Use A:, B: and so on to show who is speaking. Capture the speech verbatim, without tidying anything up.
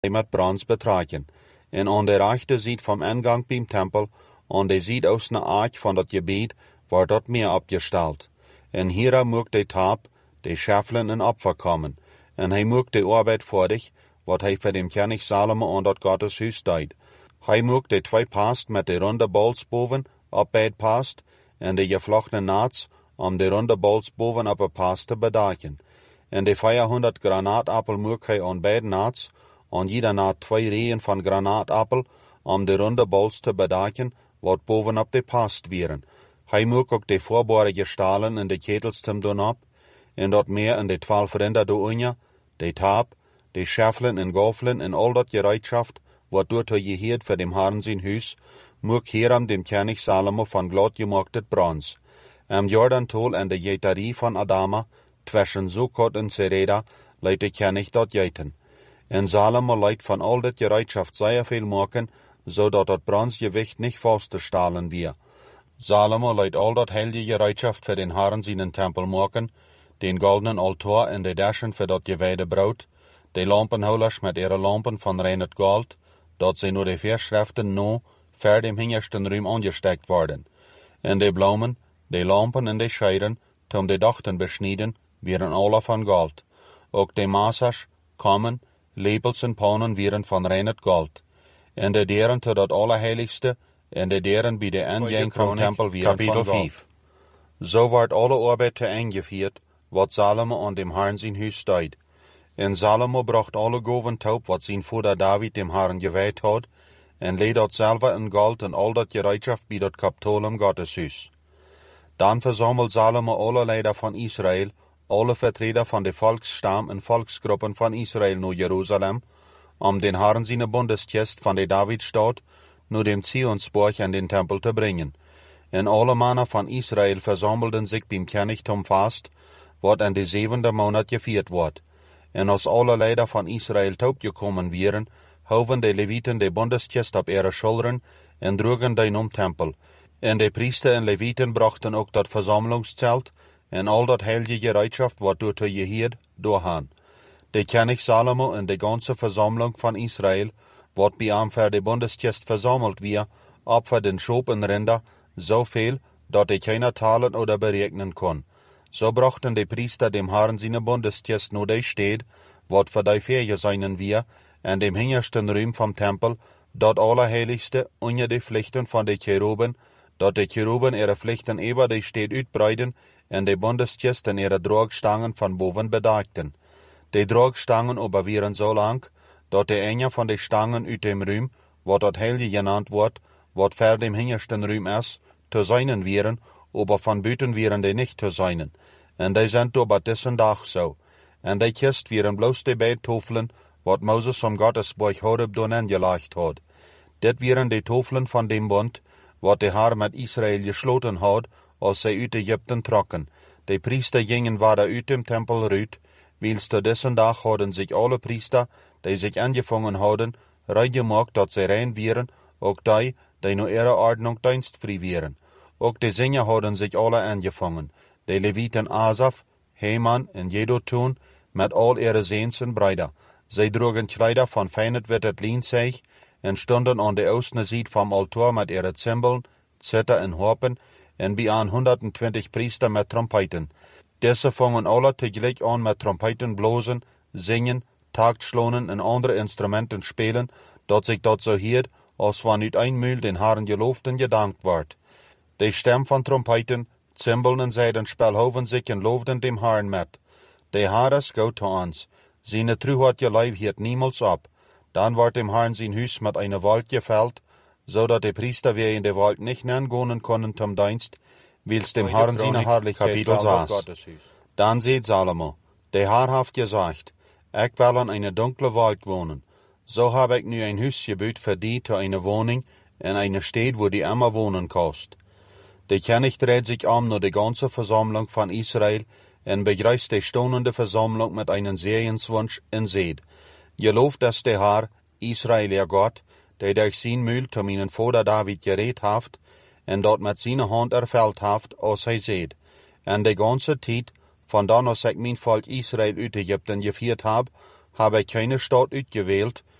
A: met brons betraken. En aan de rechterzijde vom ingang beim tempel, aan de zuidoostene aard van dat gebied, wordt dat meer opgesteld. En hiera moet de taap, de scheffelen en opfer komen. En hij moet de arbeid voordig, wat hij voor dem koning Salomo aan dat Gotteshuis deed. Hij moet de twee past met de ronde bols boven op beid past, en de gevlochten naats om de ronde bols boven op een past te bedekken. En de vierhonderd granaatappel moet hij aan beide naats, aan jeder naad twee rijen van granaatappel, om de ronde bols te bedekken, wat bovenop de past wieren. Hij moet ook de voorborige stalen en de ketelstem doen op, en dat meer in de twaalf rinder doen, de taap, de scheffelen en goffelen en al dat gereedschaft, wat door te geheerd voor dem Herren zijn huis, moet hierom dem koning Salomo van glad gemaakt brons. Am Jordantol en de jeterie van Adama, tussen Sukkot en Sereda, leidt de koning dat jeten. En Salomo leidt van al dit gereedschaft zeer veel maken, zodat dat bronsgewicht niet vast te stalen weer. Salomo leidt al dat heilige gereedschaft voor den Herren zijn tempel maken, den goldenen altaar en de daschen voor dat gewijde brood, de lampenhouders met ihre lampen van rein gold, dat zij door de verschriften no ver dem hingersten ruim aangestekt worden. En de bloemen, de lampen en de scheiren, tom de dachten besneden, wieren alle van gold. Ook de maasers, kammen, lepels en pannen wieren van rein gold. En de deuren tot dat allerheiligste, en de deuren bij de ingang van de tempel wieren van gold. Zo wordt alle arbeid te eingevierd, wat Salomo aan dem Herren zijn huis deed. En Salomo bracht alle goven taub wat zijn vader David dem Herren gewijd had, en leed dat zelf in gold en al dat gereedschaft bij dat Kapitolium Gotteshuis. Dan verzamelt Salomo alle leider van Israël, alle vertreder van de volksstam en volksgroepen van Israël naar Jeruzalem, om den Herren zijn bondeskist van de Davidstad naar dem Zionsborg en den tempel te brengen. En alle mannen van Israël verzamelden zich beim Königtum vast, wat in de zevende maand gevierd wordt. En als alle leider van Israël taub gekomen wieren, houden de Levieten de bondeskist op ihre schouderen en droegen die om tempel. En de priester en Levieten brachten ook dat verzamelingszelt en al dat heilige gereedschaft wat door te geheerd doorgaan. De koning Salomo en de ganze verzameling van Israël, wat bij hem voor de bondeskist verzameld weer, op voor den schoop en rinder, zoveel dat hij keiner talen oder berekenen kon. Zo brachten de priester dem Herren zijn bondeskist naar de stad, wat voor die verje zijn weer, en dem hingersten ruim vom tempel, dat allerheiligste onder de vlechten van de cheruben, dat de cheruben ihre vlechten over de stad uitbreiden, en de bondeskist en ihre draagstangen van boven bedeckten. De draagstangen aber wieren zo lang, dat de ene van de stangen uit dem ruim, wat dat heilige genaamd wordt, wat ver dem hingersten ruim is, te zijnen wieren, aber van buiten wieren de niet te zijnen. En die zijn aber dessen dag zo. En die kist wieren bloos de beide tofelen, wat Moses om Gottesborg Horeb doen aangelegd had. Dit wieren de tofelen van dem bond, wat de Heer met Israël gesloten had, als zij uit Egypten trokken. De priester gingen waarder uit dem tempel uit, wils te dessen dag hadden zich alle priester, die zich aangevangen hadden, reingemaakt dat zij rein wieren, ook die, die naar ihre ordnung dienstvrij wieren. Ook de zinger hadden zich alle aangevangen, de Levieten Asaf, Heman en Jeduthun, met al ihre zeens en breider. Zij droegen kleider van fijn wittet lienzeeg, en stonden aan de oostene zijde vom altaar met ihre cymbalen, zither en harpen, en bijaan honderdtwintig priester met trompeten. Deze vangen alle tegelijk aan met trompeten blozen, zingen, taktschlonen en andere instrumenten spelen, dat zich dat zo heert, als vanuit een muil den Herren geloofden gedankt wordt. De stem van trompeten, cymbalen en zijdenspel houden zich en loofden dem Herren met. De Heer is goed te ons, zijn truheid lijf hield niemals op. Dan wordt dem Herren zijn huis met een wolk geveld, zodat de priester weer in de wolk niet naangonen konden zum dienst, wils dem Herren zijn herrlichkeit saß. Dan zei Salomo, de Heer heeft gezegd, ik wil in een donkere wolk wonen. Zo heb ik nu een huis gebouwd voor die te een woning en een stad waar die immer wonen kost. De koning dreht zich om naar de ganze verzameling van Israël en begrijst de stonende verzameling met een zehenswunsch en zegt, geloof dat de Heer, Israël ihr God, die durch zijn muil te mijn vader David gereed heeft, en dat met zijn hand erveld heeft, als hij zegt. En de ganze tijd, van dan als ik mijn volk Israël uit Egypten gevierd heb, heb ik keine stad uitgeweeld,